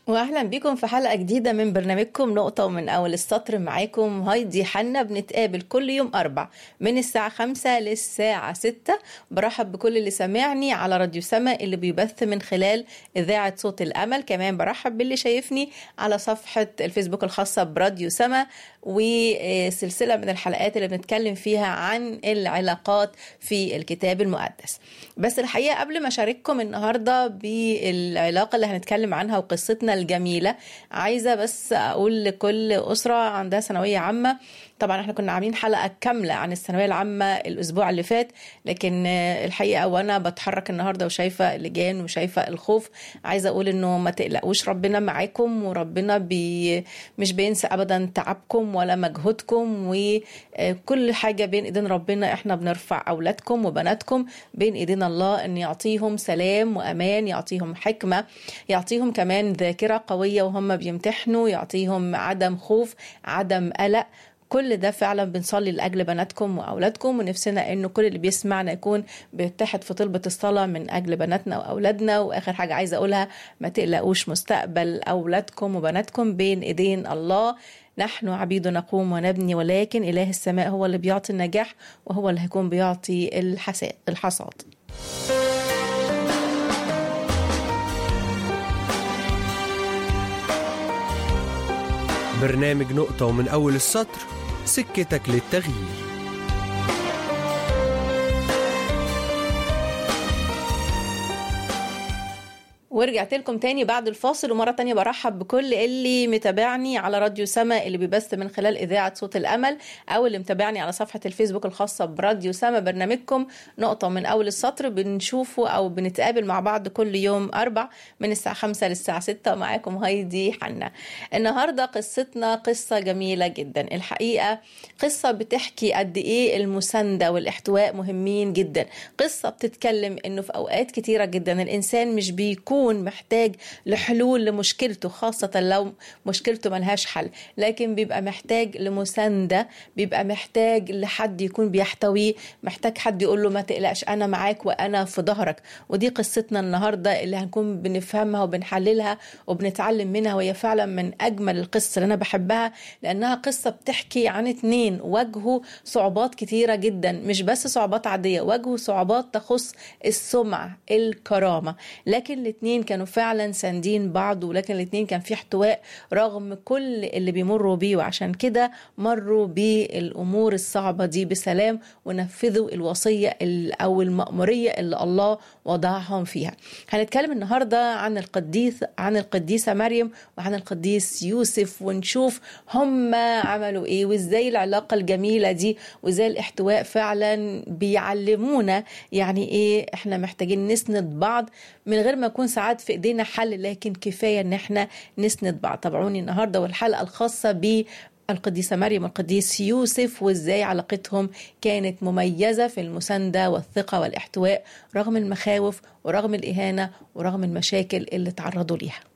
واهلا بيكم في حلقة جديدة من برنامجكم نقطة ومن اول السطر. معاكم هايدي حنا. بنتقابل كل يوم 4 من الساعة 5 للساعة 6. برحب بكل اللي سامعني على راديو سما اللي بيبث من خلال اذاعة صوت الامل. كمان برحب باللي شايفني على صفحة الفيسبوك الخاصة براديو سما، وسلسلة من الحلقات اللي بنتكلم فيها عن العلاقات في الكتاب المقدس. بس الحقيقة قبل ما اشارككم النهاردة بالعلاقة اللي هنتكلم عنها وقصتنا الجميلة، عايزة بس أقول لكل أسرة عندها ثانوية عامة، طبعا احنا كنا عاملين حلقة كاملة عن الثانوية العامة الأسبوع اللي فات، لكن الحقيقة وأنا بتحرك النهاردة وشايفة اللجان وشايفة الخوف، عايزة أقول إنه ما تقلقوش، ربنا معاكم، وربنا مش بينسى أبدا تعبكم ولا مجهودكم، وكل حاجة بين إيدين ربنا. احنا بنرفع أولادكم وبناتكم بين إيدين الله، إن يعطيهم سلام وأمان، يعطيهم حكمة، يعطيهم كمان ذاكرة قوية وهم بيمتحنوا، يعطيهم عدم خوف، عدم قلق. كل ده فعلا بنصلي لأجل بناتكم وأولادكم، ونفسنا إنه كل اللي بيسمعنا يكون بيتحد في طلبة الصلاة من أجل بناتنا وأولادنا. وآخر حاجة عايزة أقولها، ما تقلقوش، مستقبل أولادكم وبناتكم بين إيدين الله. نحن عبيد نقوم ونبني، ولكن إله السماء هو اللي بيعطي النجاح، وهو اللي هيكون بيعطي الحصاد. برنامج نقطة ومن أول السطر، سكتك للتغيير. ورجعت لكم تاني بعد الفاصل، ومرة تانية برحب بكل اللي متابعني على راديو سما اللي بيبث من خلال إذاعة صوت الأمل، أو اللي متابعني على صفحة الفيسبوك الخاصة براديو سما. برنامجكم نقطة من أول السطر بنشوفه أو بنتقابل مع بعض كل يوم 4 من الساعة 5 للساعة 6. معاكم هايدي حنا. النهاردة قصتنا قصة جميلة جدا الحقيقة، قصة بتحكي قد إيه المساندة والاحتواء مهمين جدا. قصة بتتكلم إنه في أوقات كتيرة جدا الإنسان مش بيكون محتاج لحلول لمشكلته، خاصة لو مشكلته ملهاش حل، لكن بيبقى محتاج لمساندة، بيبقى محتاج لحد يكون بيحتويه، محتاج حد يقول له ما تقلقش، أنا معاك وأنا في ظهرك. ودي قصتنا النهاردة اللي هنكون بنفهمها وبنحللها وبنتعلم منها، وهي فعلا من أجمل القصة اللي أنا بحبها، لأنها قصة بتحكي عن 2 واجهوا صعوبات كتيرة جدا، مش بس صعوبات عادية، واجهوا صعوبات تخص السمعة، الكرامة، لكن الاتنين كانوا فعلا ساندين بعض، ولكن الاتنين كان في احتواء رغم كل اللي بيمروا بيه، وعشان كده مروا بالأمور الصعبة دي بسلام، ونفذوا الوصية أو المأمورية اللي الله وضعهم فيها. هنتكلم النهاردة عن القديسة مريم وعن القديس يوسف، ونشوف هم عملوا ايه، وازاي العلاقة الجميلة دي وازاي الاحتواء فعلا بيعلمونا يعني ايه احنا محتاجين نسند بعض، من غير ما يكون ساعات في ايدينا حل، لكن كفاية ان احنا نسند بعض. تابعوني النهاردة والحلقة الخاصة بالقديسة مريم والقديس يوسف، وازاي علاقتهم كانت مميزة في المساندة والثقة والاحتواء رغم المخاوف ورغم الإهانة ورغم المشاكل اللي تعرضوا ليها.